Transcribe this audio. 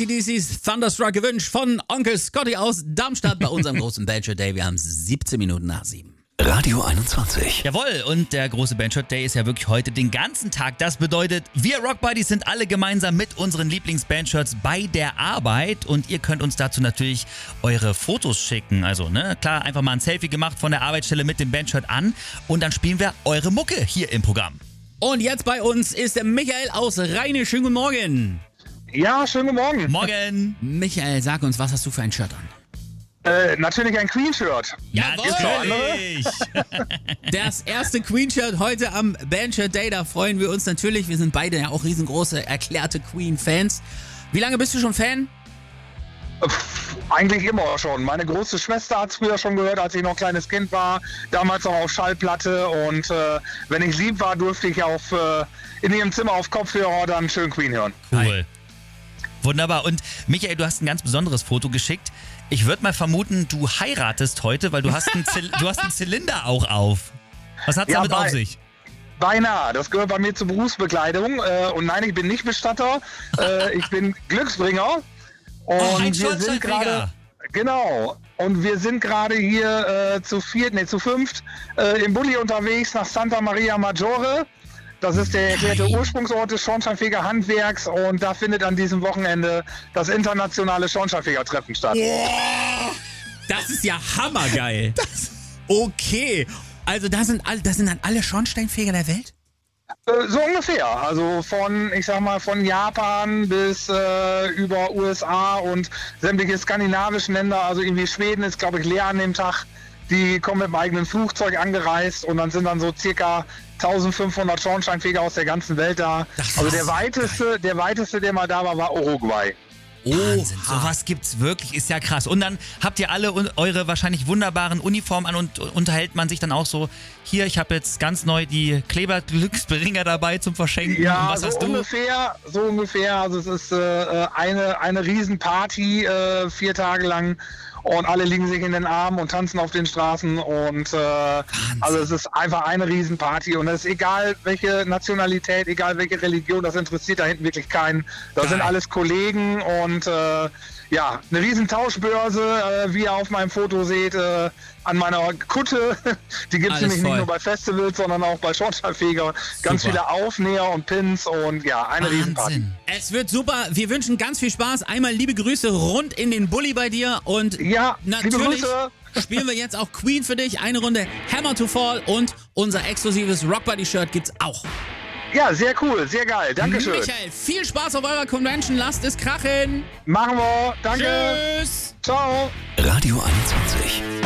AC/DC's Thunderstruck gewünscht von Onkel Scotty aus Darmstadt bei unserem großen Bandshot Day. Wir haben 17 Minuten nach 7. Radio 21. Jawohl, und der große Bandshot Day ist ja wirklich heute den ganzen Tag. Das bedeutet, wir Rock Buddies sind alle gemeinsam mit unseren Lieblings-Bandshirts bei der Arbeit und ihr könnt uns dazu natürlich eure Fotos schicken. Also, klar, einfach mal ein Selfie gemacht von der Arbeitsstelle mit dem Bandshirt an und dann spielen wir eure Mucke hier im Programm. Und jetzt bei uns ist der Michael aus Rheine. Schönen guten Morgen. Ja, schönen guten Morgen. Morgen. Michael, sag uns, was hast du für ein Shirt an? Natürlich ein Queen-Shirt. Natürlich. Das erste Queen-Shirt heute am Bandshot Day, da freuen wir uns natürlich. Wir sind beide ja auch riesengroße, erklärte Queen-Fans. Wie lange bist du schon Fan? Eigentlich immer schon. Meine große Schwester hat es früher schon gehört, als ich noch ein kleines Kind war. Damals noch auf Schallplatte. Und wenn ich 7 war, durfte ich in ihrem Zimmer auf Kopfhörer dann schön Queen hören. Cool. Wunderbar. Und Michael, du hast ein ganz besonderes Foto geschickt. Ich würde mal vermuten, du heiratest heute, weil du hast einen Zylinder auch auf. Was hat's damit auf sich? Beinahe. Das gehört bei mir zur Berufsbekleidung. Und nein, ich bin nicht Bestatter. Ich bin Glücksbringer. Und ein wir sind gerade... Genau. Und wir sind gerade hier zu fünft im Bulli unterwegs nach Santa Maria Maggiore. Das ist der erklärte Ursprungsort des Schornsteinfeger-Handwerks und da findet an diesem Wochenende das internationale Schornsteinfeger-Treffen statt. Das ist ja hammergeil. Okay. Also das sind dann alle Schornsteinfeger der Welt? So ungefähr. Also von Japan bis über USA und sämtliche skandinavischen Länder. Also irgendwie Schweden ist, glaube ich, leer an dem Tag. Die kommen mit dem eigenen Flugzeug angereist und dann sind dann so circa 1500 Schornsteinfeger aus der ganzen Welt da. Also der weiteste, der mal da war Uruguay. Wahnsinn, sowas gibt's wirklich, ist ja krass. Und dann habt ihr alle eure wahrscheinlich wunderbaren Uniformen an und unterhält man sich dann auch so, hier, ich habe jetzt ganz neu die Kleber-Glücksbringer dabei zum Verschenken. Ja, und was so hast du? ungefähr. Also es ist eine Riesenparty, 4 Tage lang. Und alle liegen sich in den Armen und tanzen auf den Straßen und also es ist einfach eine Riesenparty und es ist egal welche Nationalität, egal welche Religion, das interessiert da hinten wirklich keinen. Das sind alles Kollegen und eine riesen Tauschbörse, wie ihr auf meinem Foto seht, an meiner Kutte. Die gibt es nämlich nicht nur bei Festivals, sondern auch bei Schornsteinfeger. Ganz viele Aufnäher und Pins und ja, eine Riesenparty. Es wird super. Wir wünschen ganz viel Spaß. Einmal liebe Grüße rund in den Bulli bei dir und ja, natürlich spielen wir jetzt auch Queen für dich. Eine Runde Hammer to Fall und unser exklusives Rock Buddy Shirt gibt's auch. Ja, sehr cool, sehr geil. Dankeschön. Michael, viel Spaß auf eurer Convention. Lasst es krachen. Machen wir. Danke. Tschüss. Ciao. Radio 21.